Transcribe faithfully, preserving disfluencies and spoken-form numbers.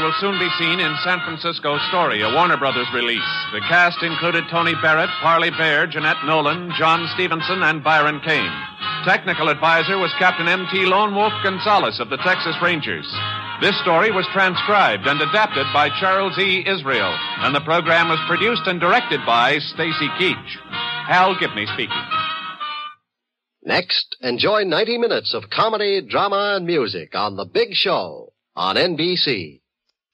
will soon be seen in San Francisco Story, a Warner Brothers release. The cast included Tony Barrett, Parley Baer, Jeanette Nolan, John Stevenson, and Byron Kane. Technical advisor was Captain M T Lone Wolf Gonzalez of the Texas Rangers. This story was transcribed and adapted by Charles E. Israel, and the program was produced and directed by Stacy Keach. Hal Gibney speaking. Next, enjoy ninety minutes of comedy, drama, and music on The Big Show on N B C.